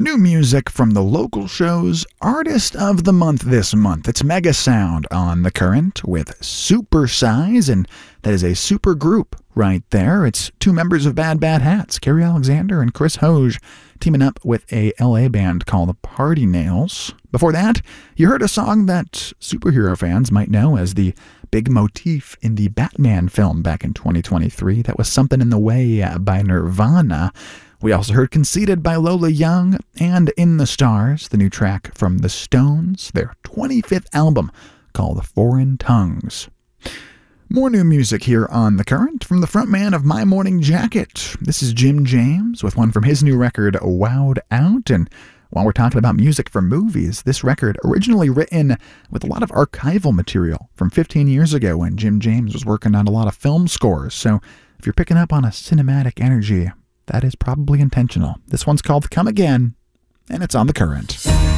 New music from the local show's Artist of the Month this month. It's Mega Sound on The Current with Supersize, and that is a super group right there. It's two members of Bad Bad Hats, Carrie Alexander and Chris Hoge, teaming up with a LA band called the Party Nails. Before that, you heard a song that superhero fans might know as the big motif in the Batman film back in 2023. That was Something in the Way by Nirvana. We also heard Conceited by Lola Young and In the Stars, the new track from The Stones, their 25th album called Foreign Tongues. More new music here on The Current from the frontman of My Morning Jacket. This is Jim James with one from his new record, Wowed Out. And while we're talking about music for movies, this record originally written with a lot of archival material from 15 years ago when Jim James was working on a lot of film scores. So if you're picking up on a cinematic energy, that is probably intentional. This one's called Come Again, and it's on The Current.